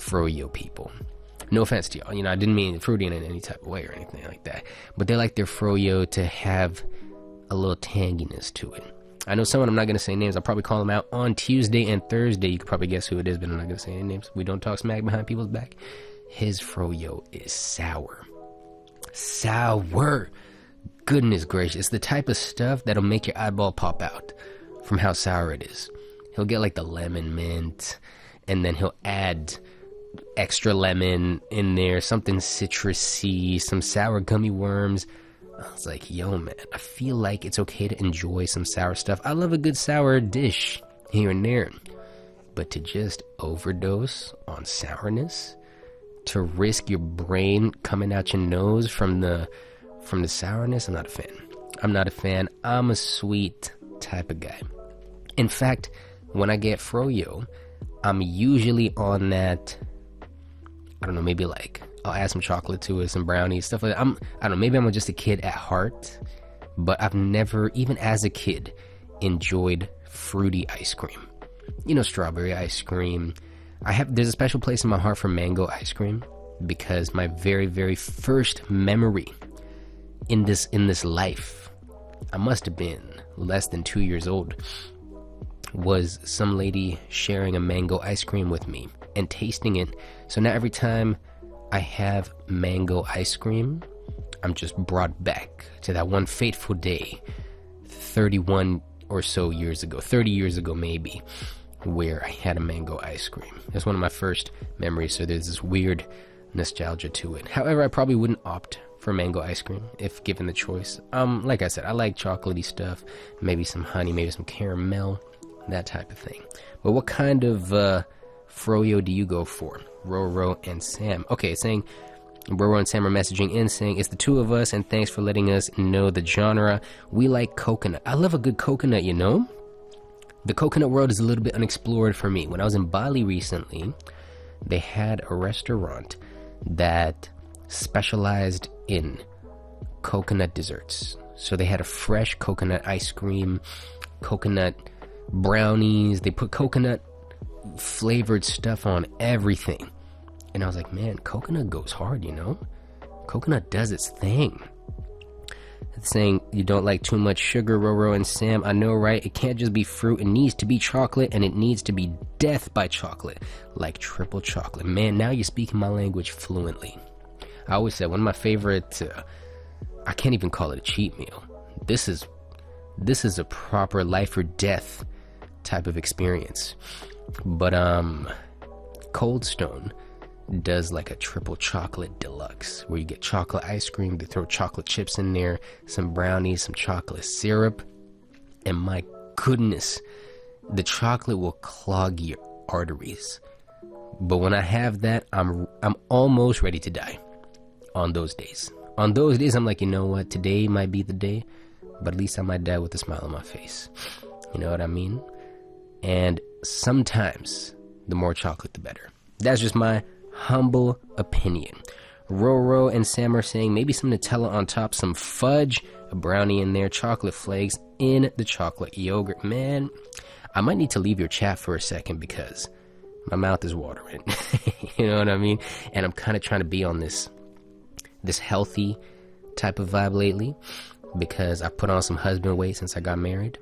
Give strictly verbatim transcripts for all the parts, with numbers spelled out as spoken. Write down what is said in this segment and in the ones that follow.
froyo people. No offense to y'all, you know, I didn't mean fruity in any type of way or anything like that, but they like their froyo to have a little tanginess to it. I know someone, I'm not going to say names, I'll probably call them out on Tuesday and Thursday. You could probably guess who it is, but I'm not going to say any names. We don't talk smack behind people's back. His froyo is sour. Sour. Goodness gracious. The type of stuff that'll make your eyeball pop out from how sour it is. He'll get like the lemon mint, and then he'll add extra lemon in there, something citrusy, some sour gummy worms. I was like, yo, man, I feel like it's okay to enjoy some sour stuff. I love a good sour dish here and there. But to just overdose on sourness, to risk your brain coming out your nose from the from the sourness, I'm not a fan. I'm not a fan. I'm a sweet type of guy. In fact, when I get froyo, I'm usually on that, I don't know, maybe like I'll add some chocolate to it, some brownies, stuff like that. I'm, I don't know, maybe I'm just a kid at heart, but I've never, even as a kid, enjoyed fruity ice cream. You know, strawberry ice cream. I have, there's a special place in my heart for mango ice cream, because my very, very first memory in this, in this life, I must have been less than two years old, was some lady sharing a mango ice cream with me and tasting it. So now every time I have mango ice cream, I'm just brought back to that one fateful day, thirty-one or so years ago, thirty years ago maybe, where I had a mango ice cream. It's one of my first memories, so there's this weird nostalgia to it. However, I probably wouldn't opt for mango ice cream if given the choice. Um, like I said, I like chocolatey stuff, maybe some honey, maybe some caramel, that type of thing. But what kind of uh, froyo do you go for? Roro and Sam. Okay, it's saying Roro and Sam are messaging in saying, it's the two of us, and thanks for letting us know the genre. We like coconut. I love a good coconut, you know? The coconut world is a little bit unexplored for me. When I was in Bali recently, they had a restaurant that specialized in coconut desserts. So they had a fresh coconut ice cream, coconut brownies. They put coconut flavored stuff on everything. And I was like, man, coconut goes hard, you know? Coconut does its thing. It's saying you don't like too much sugar, Roro and Sam. I know, right? It can't just be fruit. It needs to be chocolate, and it needs to be death by chocolate, like triple chocolate. Man, now you're speaking my language fluently. I always said one of my favorite, uh, I can't even call it a cheat meal. This is, this is a proper life or death type of experience. But, um, Cold Stone does like a triple chocolate deluxe, where you get chocolate ice cream, they throw chocolate chips in there, some brownies, some chocolate syrup, and my goodness, the chocolate will clog your arteries. But when I have that, I'm I'm almost ready to die on those days. On those days, I'm like, you know what, today might be the day, but at least I might die with a smile on my face. You know what I mean? And sometimes the more chocolate, the better. That's just my humble opinion. Roro and Sam are saying maybe some Nutella on top, some fudge, a brownie in there, chocolate flakes in the chocolate yogurt. Man, I might need to leave your chat for a second because my mouth is watering. You know what I mean? And I'm kind of trying to be on this this healthy type of vibe lately, because I put on some husband weight since I got married,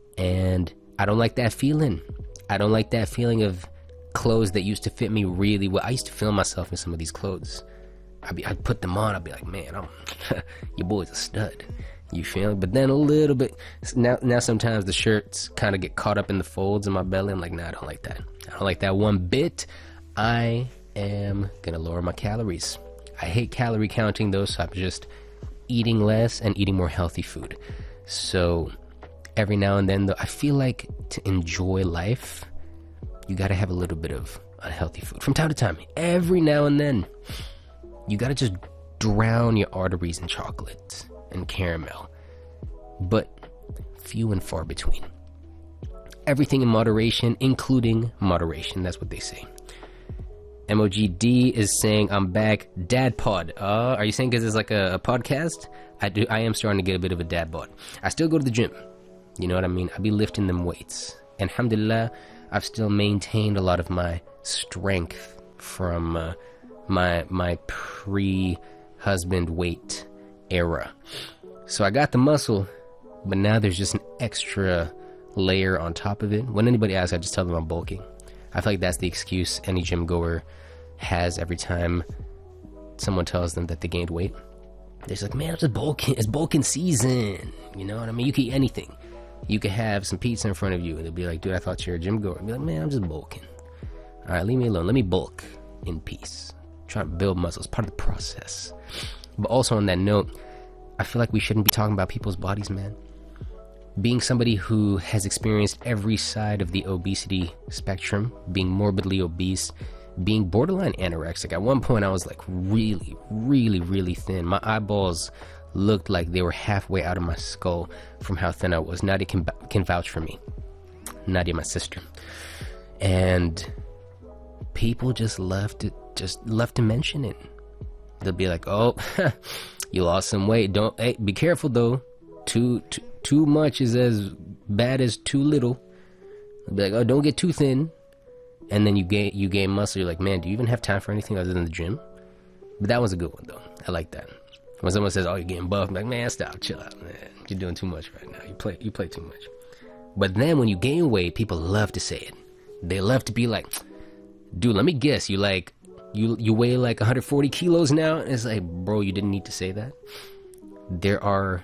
and I don't like that feeling. I don't like that feeling of clothes that used to fit me really well. I used to feel myself in some of these clothes. I'd, be, I'd put them on, I'd be like, man, I'm your boy's a stud. You feel me? But then a little bit, now now sometimes the shirts kind of get caught up in the folds in my belly. I'm like, nah, I don't like that. I don't like that one bit. I am gonna lower my calories. I hate calorie counting though, so I'm just eating less and eating more healthy food. So every now and then though, I feel like to enjoy life, you gotta have a little bit of unhealthy food from time to time. Every now and then, you gotta just drown your arteries in chocolate and caramel, but few and far between. Everything in moderation, including moderation. That's what they say. M O G D is saying, I'm back. Dad pod. Uh, are you saying because it's like a, a podcast? I do. I am starting to get a bit of a dad bod. I still go to the gym. You know what I mean? I be lifting them weights. And alhamdulillah, I've still maintained a lot of my strength from uh, my my pre-husband weight era. So I got the muscle, but now there's just an extra layer on top of it. When anybody asks, I just tell them I'm bulking. I feel like that's the excuse any gym goer has every time someone tells them that they gained weight. They're just like, man, I'm just bulking. It's bulking season. You know what I mean? You can eat anything. You can have some pizza in front of you, and they'll be like, dude, I thought you were a gym goer. I'll be like, man, I'm just bulking. All right, leave me alone. Let me bulk in peace. Try to build muscles, part of the process. But also on that note, I feel like we shouldn't be talking about people's bodies, man. Being somebody who has experienced every side of the obesity spectrum, being morbidly obese, being borderline anorexic. At one point, I was like really, really, really thin. My eyeballs looked like they were halfway out of my skull from how thin I was. Nadia can, can vouch for me. Nadia, my sister. And people just love to, just love to mention it. They'll be like, oh, you lost some weight. Don't, hey, be careful though. Too, too, too much is as bad as too little. They'll be like, oh, don't get too thin. And then you gain, you gain muscle. You're like, man, do you even have time for anything other than the gym? But that was a good one though. I like that. When someone says, oh, you're getting buff, I'm like, man, stop, chill out, man. You're doing too much right now. You play, you play too much. But then when you gain weight, people love to say it. They love to be like, dude, let me guess, you like, you you weigh like one hundred forty kilos now? And it's like, bro, you didn't need to say that. There are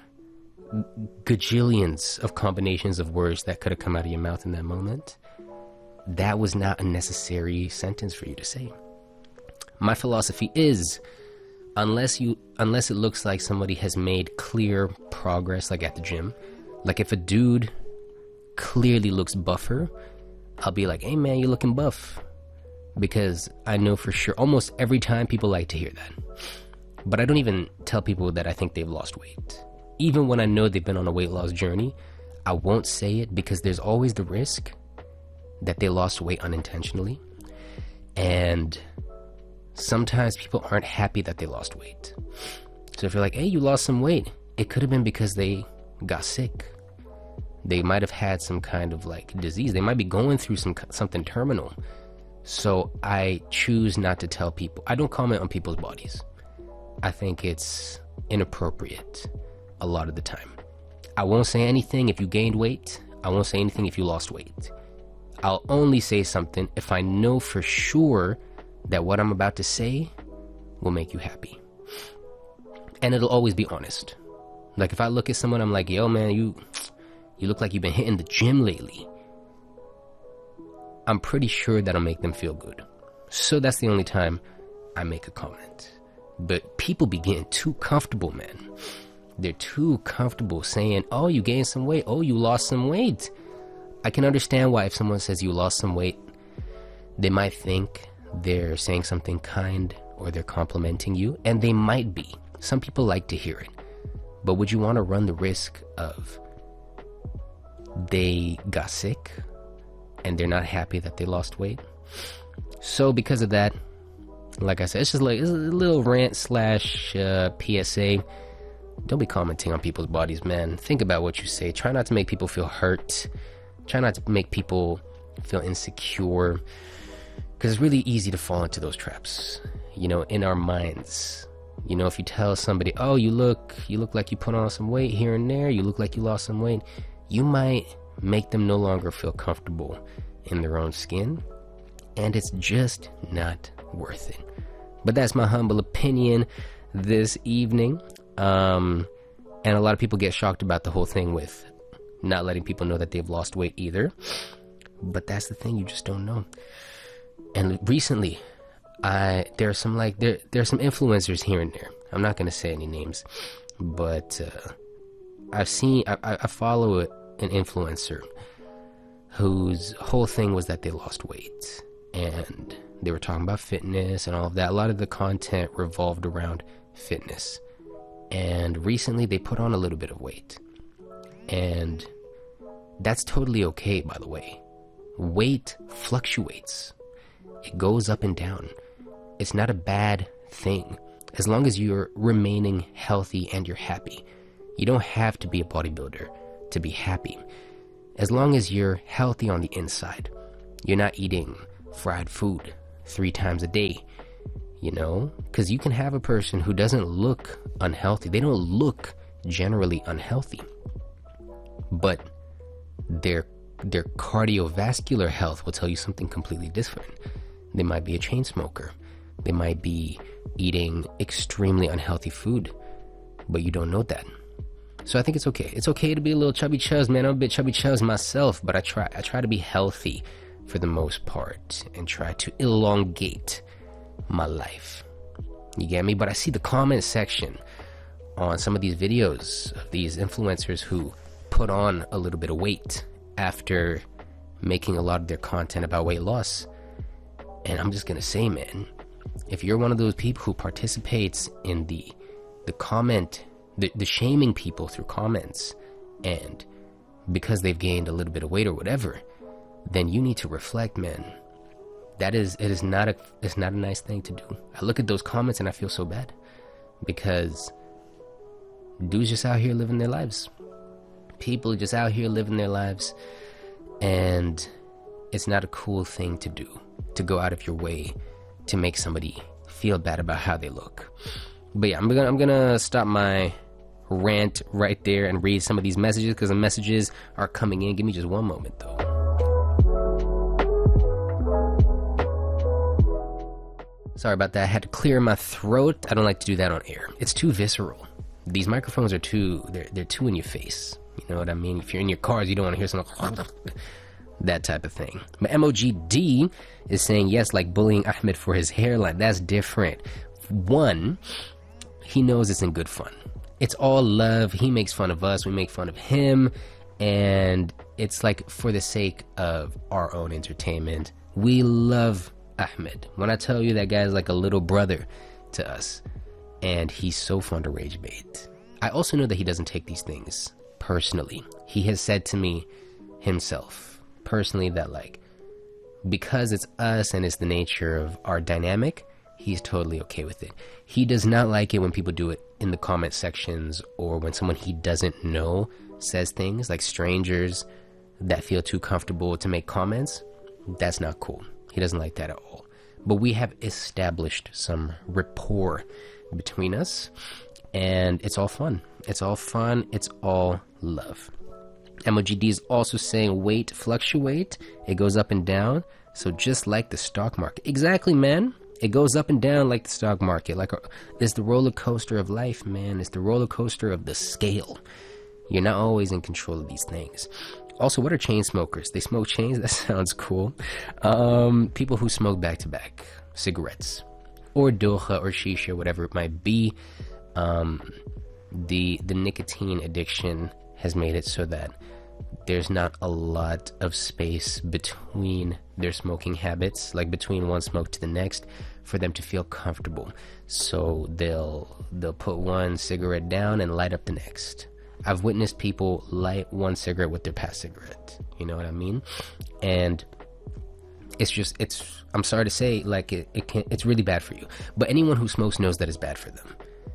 gajillions of combinations of words that could have come out of your mouth in that moment. That was not a necessary sentence for you to say. My philosophy is, unless you unless it looks like somebody has made clear progress, like at the gym, like if a dude clearly looks buffer, I'll be like, hey man, you're looking buff. Because I know for sure, almost every time people like to hear that. But I don't even tell people that I think they've lost weight. Even when I know they've been on a weight loss journey, I won't say it because there's always the risk that they lost weight unintentionally. And sometimes people aren't happy that they lost weight. So if you're like, hey, you lost some weight, it could have been because they got sick. They might have had some kind of like disease. They might be going through some something terminal. So I choose not to tell people. I don't comment on people's bodies. I think it's inappropriate a lot of the time. I won't say anything if you gained weight. I won't say anything if you lost weight. I'll only say something if I know for sure that what I'm about to say will make you happy. And it'll always be honest. Like if I look at someone, I'm like, yo man, you you look like you've been hitting the gym lately. I'm pretty sure that'll make them feel good. So that's the only time I make a comment. But people be getting too comfortable, man. They're too comfortable saying, oh, you gained some weight. Oh, you lost some weight. I can understand why if someone says you lost some weight, they might think they're saying something kind or they're complimenting you, and they might be. Some people like to hear it. But would you want to run the risk of they got sick and they're not happy that they lost weight? So because of that, like I said, it's just like it's a little rant slash uh, P S A. Don't be commenting on people's bodies, man. Think about what you say. Try not to make people feel hurt. Try not to make people feel insecure, because it's really easy to fall into those traps, you know, in our minds. You know, if you tell somebody, oh, you look you look like you put on some weight here and there, you look like you lost some weight, you might make them no longer feel comfortable in their own skin, and it's just not worth it. But that's my humble opinion this evening. Um, and a lot of people get shocked about the whole thing with not letting people know that they've lost weight either. But that's the thing, you just don't know. And recently, I there's some like there there's some influencers here and there. I'm not gonna say any names, but uh, I've seen I, I follow an influencer whose whole thing was that they lost weight, and they were talking about fitness and all of that. A lot of the content revolved around fitness. And recently they put on a little bit of weight. And that's totally okay, by the way. Weight fluctuates. It goes up and down. It's not a bad thing, as long as you're remaining healthy and you're happy. You don't have to be a bodybuilder to be happy. As long as you're healthy on the inside, you're not eating fried food three times a day, you know, because you can have a person who doesn't look unhealthy. They don't look generally unhealthy, but their their cardiovascular health will tell you something completely different. They might be a chain smoker. They might be eating extremely unhealthy food, but you don't know that. So I think it's okay. It's okay to be a little chubby chuzz, man. I'm a bit chubby chuzz myself, but I try I try to be healthy for the most part and try to elongate my life. You get me? But I see the comment section on some of these videos of these influencers who put on a little bit of weight after making a lot of their content about weight loss. And I'm just gonna say, man, if you're one of those people who participates in the the comment, the, the shaming people through comments, and because they've gained a little bit of weight or whatever, then you need to reflect, man. That is, it is not a, it's not a nice thing to do. I look at those comments and I feel so bad, because dudes just out here living their lives. People just out here living their lives, and it's not a cool thing to do, to go out of your way to make somebody feel bad about how they look. But yeah, I'm gonna I'm gonna stop my rant right there and read some of these messages, because the messages are coming in. Give me just one moment though. Sorry about that. I had to clear my throat. I don't like to do that on air. It's too visceral. These microphones are too they're they're too in your face. You know what I mean? If you're in your cars, you don't want to hear something that type of thing. But M O G D is saying, yes, like bullying Ahmed for his hairline. That's different. One, he knows it's in good fun. It's all love. He makes fun of us. We make fun of him. And it's like for the sake of our own entertainment. We love Ahmed. When I tell you that guy's like a little brother to us, and he's so fun to rage bait. I also know that he doesn't take these things personally. He has said to me himself personally that, like, because it's us and it's the nature of our dynamic, he's totally okay with it. He does not like it when people do it in the comment sections, or when someone he doesn't know says things, like strangers that feel too comfortable to make comments. That's not cool. He doesn't like that at all. But we have established some rapport between us, and it's all fun. It's all fun. It's all love. M O G D is also saying weight fluctuate. It goes up and down. So just like the stock market. Exactly, man. It goes up and down like the stock market. Like, it's the roller coaster of life, man. It's the roller coaster of the scale. You're not always in control of these things. Also, what are chain smokers? They smoke chains? That sounds cool. Um, people who smoke back-to-back cigarettes, or doha, or shisha, whatever it might be. Um, the the nicotine addiction has made it so that there's not a lot of space between their smoking habits, like between one smoke to the next, for them to feel comfortable. So they'll they'll put one cigarette down and light up the next. I've witnessed people light one cigarette with their past cigarette. You know what I mean? And it's just, it's, I'm sorry to say, like, it, it can, it's really bad for you. But anyone who smokes knows that it's bad for them.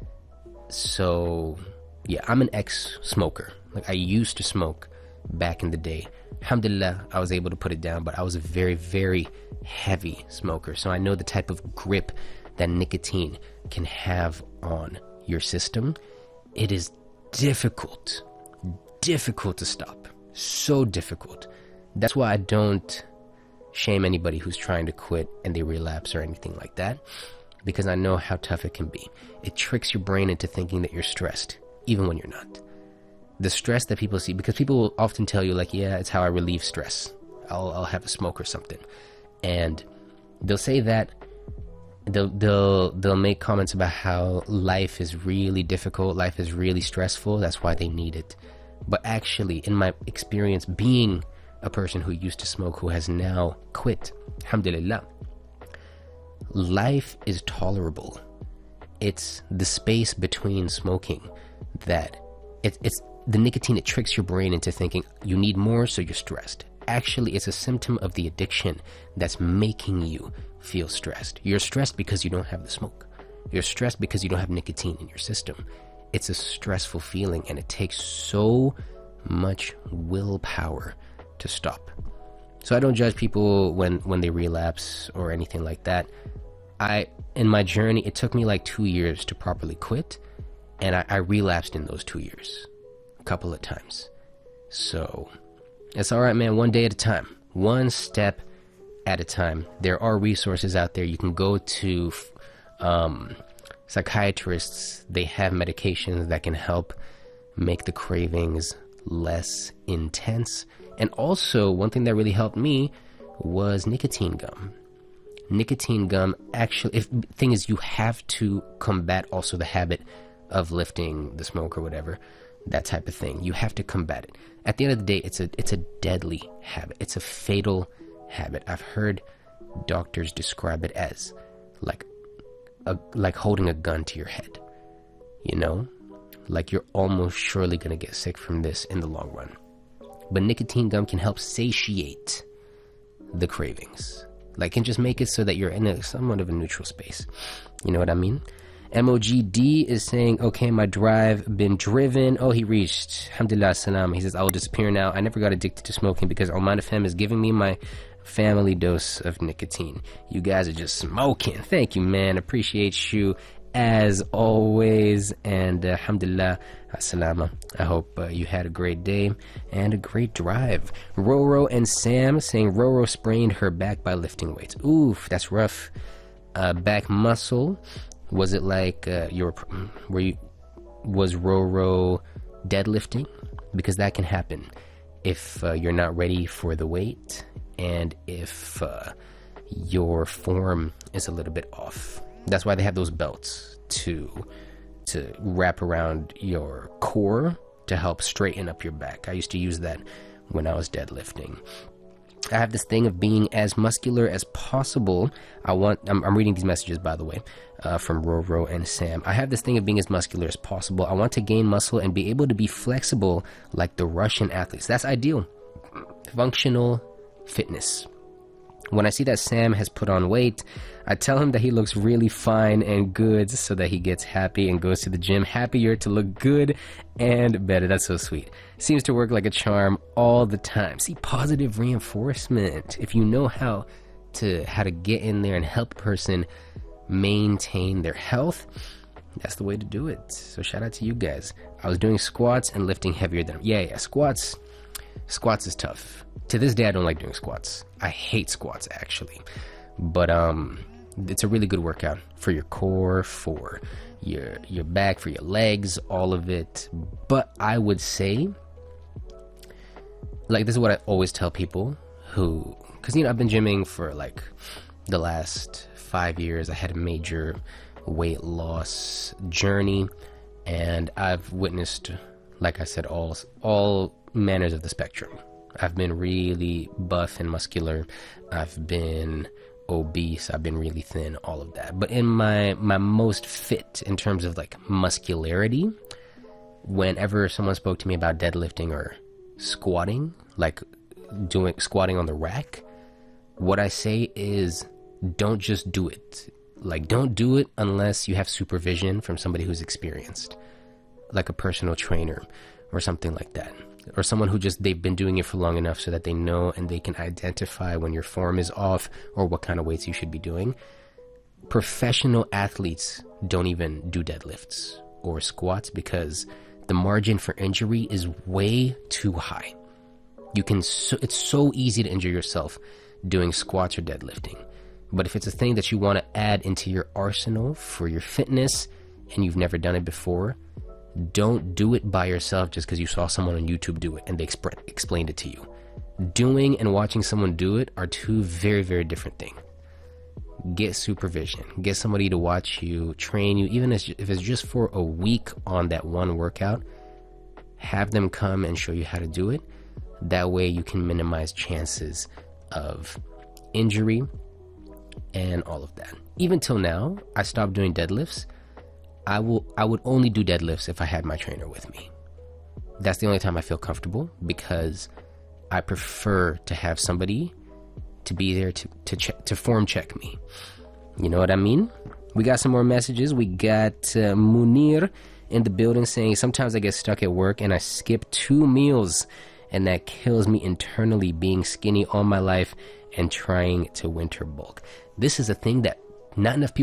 So, yeah, I'm an ex-smoker. Like, I used to smoke back in the day. Alhamdulillah, I was able to put it down, but I was a very, very heavy smoker. So I know the type of grip that nicotine can have on your system. It is difficult, difficult to stop. So difficult. That's why I don't shame anybody who's trying to quit and they relapse or anything like that, because I know how tough it can be. It tricks your brain into thinking that you're stressed, even when you're not. The stress that people see, because people will often tell you, like, yeah, it's how I relieve stress. I'll, I'll have a smoke or something. And they'll say that, they'll, they'll, they'll make comments about how life is really difficult, life is really stressful, that's why they need it. But actually, in my experience, being a person who used to smoke, who has now quit, alhamdulillah, life is tolerable. It's the space between smoking that it, it's the nicotine. It tricks your brain into thinking you need more, so you're stressed. Actually, it's a symptom of the addiction that's making you feel stressed. You're stressed because you don't have the smoke. You're stressed because you don't have nicotine in your system. It's a stressful feeling, and it takes so much willpower to stop. So I don't judge people when when they relapse or anything like that. I in my journey, it took me like two years to properly quit, and I, I relapsed in those two years a couple of times. So it's all right, man. One day at a time, one step at a time. There are resources out there. You can go to um, psychiatrists. They have medications that can help make the cravings less intense. And also, one thing that really helped me was nicotine gum. Nicotine gum actually, if thing is, you have to combat also the habit of lifting the smoke or whatever, that type of thing. You have to combat it. At the end of the day, it's a it's a deadly habit. It's a fatal habit. I've heard doctors describe it as like a like holding a gun to your head. You know, like you're almost surely gonna get sick from this in the long run. But nicotine gum can help satiate the cravings. Like, can just make it so that you're in a somewhat of a neutral space. You know what I mean? M O G D is saying, okay, my drive been driven. Oh, he reached. Alhamdulillah, salam. He says, I will disappear now. I never got addicted to smoking because Oman F M is giving me my family dose of nicotine. You guys are just smoking. Thank you, man. Appreciate you as always. And uh, alhamdulillah, as-salama. I hope uh, you had a great day and a great drive. Roro and Sam saying Roro sprained her back by lifting weights. Oof, that's rough. Uh, back muscle. Was it like uh, your were you was Roro deadlifting? Because that can happen if uh, you're not ready for the weight and if uh, your form is a little bit off. That's why they have those belts to to wrap around your core to help straighten up your back. I used to use that when I was deadlifting. I have this thing of being as muscular as possible. I want, I'm, I'm reading these messages, by the way, uh, from Roro and Sam. I have this thing of being as muscular as possible. I want to gain muscle and be able to be flexible like the Russian athletes. That's ideal. Functional fitness. When I see that Sam has put on weight, I tell him that he looks really fine and good so that he gets happy and goes to the gym happier to look good and better. That's so sweet. Seems to work like a charm all the time. See, positive reinforcement. If you know how to how to get in there and help a person maintain their health, that's the way to do it. So shout out to you guys. I was doing squats and lifting heavier than yeah, yeah, squats. Squats is tough. To this day, I don't like doing squats. I hate squats, actually. But um, it's a really good workout for your core, for your your back, for your legs, all of it. But I would say, like, this is what I always tell people who, because, you know, I've been gymming for, like, the last five years. I had a major weight loss journey, and I've witnessed, like I said, all all manners of the spectrum. I've been really buff and muscular. I've been obese. I've been really thin, all of that. But in my, my most fit in terms of like muscularity, whenever someone spoke to me about deadlifting or squatting, like doing squatting on the rack, what I say is don't just do it. Like, don't do it unless you have supervision from somebody who's experienced, like a personal trainer or something like that. Or someone who just, they've been doing it for long enough so that they know and they can identify when your form is off or what kind of weights you should be doing. Professional athletes don't even do deadlifts or squats because the margin for injury is way too high. You can, so, it's so easy to injure yourself doing squats or deadlifting. But if it's a thing that you want to add into your arsenal for your fitness and you've never done it before, don't do it by yourself just because you saw someone on YouTube do it and they exp- explained it to you. Doing and watching someone do it are two very, very different things. Get supervision. Get somebody to watch you, train you, even if it's just for a week on that one workout. Have them come and show you how to do it. That way you can minimize chances of injury and all of that. Even till now, I stopped doing deadlifts. I will. I would only do deadlifts if I had my trainer with me. That's the only time I feel comfortable because I prefer to have somebody to be there to to check, to form check me. You know what I mean? We got some more messages. We got uh, Munir in the building saying, sometimes I get stuck at work and I skip two meals and that kills me internally, being skinny all my life and trying to winter bulk. This is a thing that not enough people